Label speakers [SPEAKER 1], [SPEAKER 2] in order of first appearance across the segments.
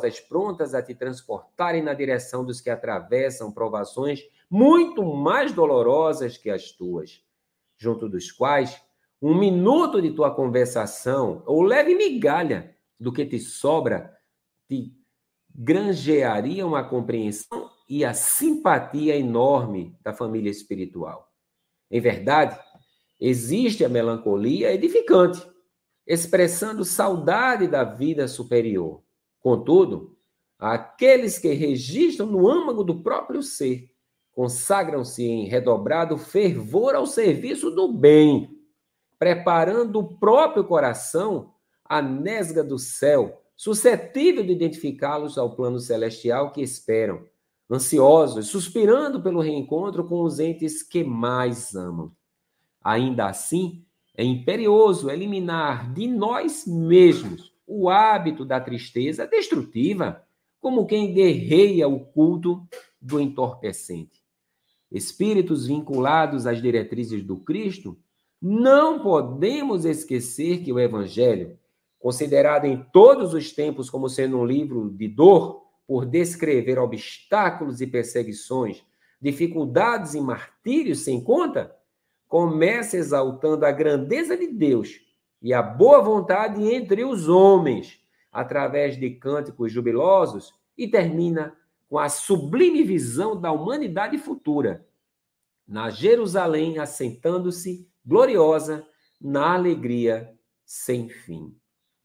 [SPEAKER 1] prontas a te transportarem na direção dos que atravessam provações muito mais dolorosas que as tuas, junto dos quais 1 minuto de tua conversação, ou leve migalha do que te sobra, te granjeariam a compreensão e a simpatia enorme da família espiritual. Em verdade, existe a melancolia edificante, expressando saudade da vida superior. Contudo, aqueles que registram no âmago do próprio ser, consagram-se em redobrado fervor ao serviço do bem, preparando o próprio coração à nesga do céu, suscetível de identificá-los ao plano celestial que esperam, ansiosos, suspirando pelo reencontro com os entes que mais amam. Ainda assim, é imperioso eliminar de nós mesmos o hábito da tristeza destrutiva, como quem derreia o culto do entorpecente. Espíritos vinculados às diretrizes do Cristo, não podemos esquecer que o Evangelho, considerado em todos os tempos como sendo um livro de dor, por descrever obstáculos e perseguições, dificuldades e martírios sem conta, começa exaltando a grandeza de Deus e a boa vontade entre os homens, através de cânticos jubilosos, e termina com a sublime visão da humanidade futura, na Jerusalém assentando-se gloriosa na alegria sem fim.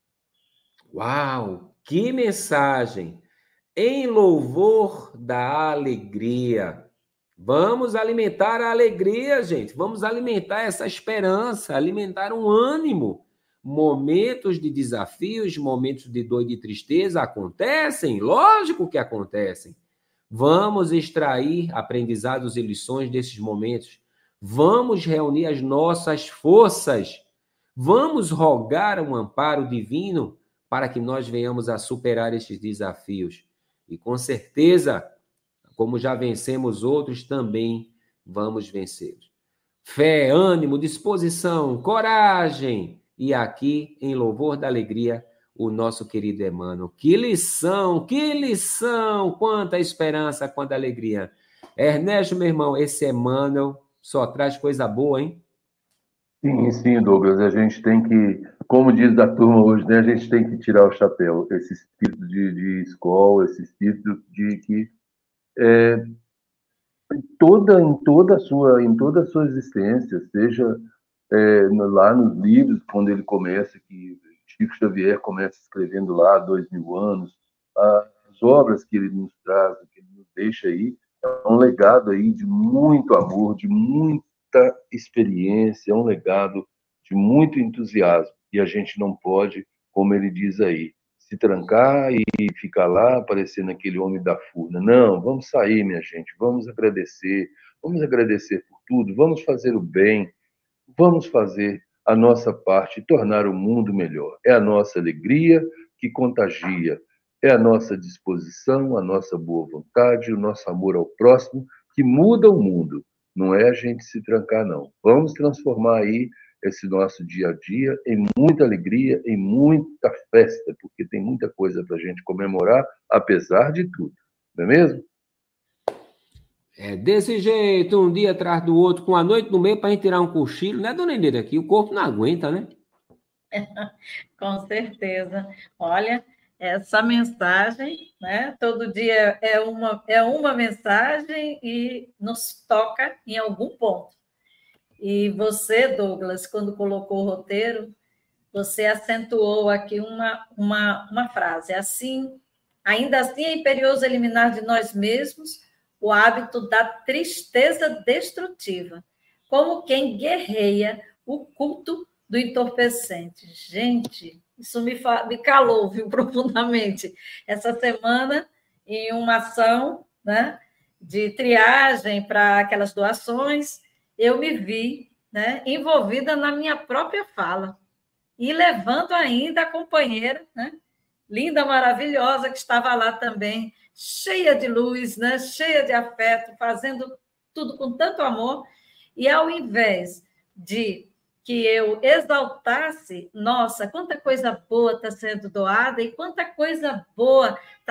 [SPEAKER 1] Uau, que mensagem! Em louvor da alegria. Vamos alimentar a alegria, gente. Vamos alimentar essa esperança, alimentar um ânimo. Momentos de desafios, momentos de dor e de tristeza acontecem, lógico que acontecem. Vamos extrair aprendizados e lições desses momentos. Vamos reunir as nossas forças. Vamos rogar um amparo divino para que nós venhamos a superar estes desafios. E com certeza, como já vencemos outros, também vamos vencê-los. Fé, ânimo, disposição, coragem. E aqui, em louvor da alegria, o nosso querido Emmanuel. Que lição, quanta esperança, quanta alegria. Ernesto, meu irmão, esse Emmanuel só traz coisa boa, hein?
[SPEAKER 2] Sim, Douglas, a gente tem que, como diz a turma hoje, né, a gente tem que tirar o chapéu, esse espírito de escola, esse espírito de que em toda a sua existência, seja lá nos livros, quando ele começa, que Chico Xavier começa escrevendo lá há 2000 anos, as obras que ele nos traz, que ele nos deixa aí, é um legado aí de muito amor, de muita experiência, é um legado de muito entusiasmo. E a gente não pode, como ele diz aí, se trancar e ficar lá parecendo aquele homem da furna. Não, vamos sair, minha gente, vamos agradecer por tudo, vamos fazer o bem, vamos fazer a nossa parte e tornar o mundo melhor. É a nossa alegria que contagia, é a nossa disposição, a nossa boa vontade, o nosso amor ao próximo que muda o mundo. Não é a gente se trancar, não. Vamos transformar aí esse nosso dia a dia em muita alegria, em muita festa, porque tem muita coisa para a gente comemorar, apesar de tudo. Não é mesmo?
[SPEAKER 1] É desse jeito, um dia atrás do outro, com a noite no meio, para a gente tirar um cochilo, né, dona Inês? Aqui o corpo não aguenta, né?
[SPEAKER 3] Com certeza. Olha, essa mensagem, né? Todo dia é uma mensagem e nos toca em algum ponto. E você, Douglas, quando colocou o roteiro, você acentuou aqui uma frase. Ainda assim é imperioso eliminar de nós mesmos o hábito da tristeza destrutiva, como quem guerreia o culto do entorpecente. Gente, isso me calou, viu, profundamente. Essa semana, em uma ação, né, de triagem para aquelas doações, eu me vi, né, envolvida na minha própria fala e levando ainda a companheira, né, linda, maravilhosa, que estava lá também, cheia de luz, né, cheia de afeto, fazendo tudo com tanto amor. E ao invés de que eu exaltasse, nossa, quanta coisa boa está sendo doada e quanta coisa boa